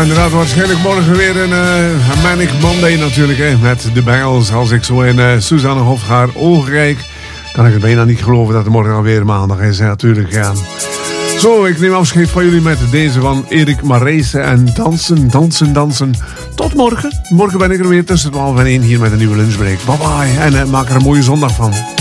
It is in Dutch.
inderdaad, waarschijnlijk morgen weer een Manic Monday natuurlijk, hè, met de Bengals. Als ik zo in Suzanne Hofgaard ogen kijk, kan ik het bijna niet geloven dat het morgen alweer maandag is, hè, natuurlijk, ja. Zo, ik neem afscheid van jullie met deze van Erik Marijse en dansen, dansen, dansen. Tot morgen. Morgen ben ik er weer tussen 12 en 1 hier met een nieuwe lunchbreak. Bye bye en maak er een mooie zondag van.